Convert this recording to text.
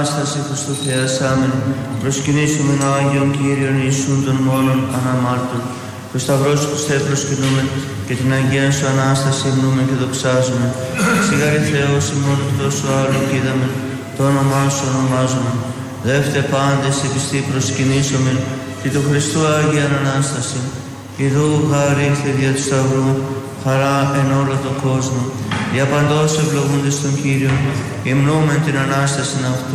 Ανάσταση Χριστού Θεάσαμεν, προσκυνήσουμε τον Άγιον Κύριον Ιησούν των μόνων αναμάρτων. Το Σταυρό σου Χριστέ προσκυνούμε και την Αγία σου Ανάσταση εμνούμε και δοξάζουμε. Σιγάρι Θεός ημών εκτός σου άλλου κι είδαμε, το όνομά σου ονομάζουμε. Δεύτε πάντες η πιστή προσκυνήσομεν και του Χριστού Άγια Ανάσταση. Ιδού χάρη ήρθε δια του Σταυρού, χαρά εν όλο τον κόσμο. Για παντός ευλογούντες τον Κύριο, υμνούμεν την Ανάσταση αυτού.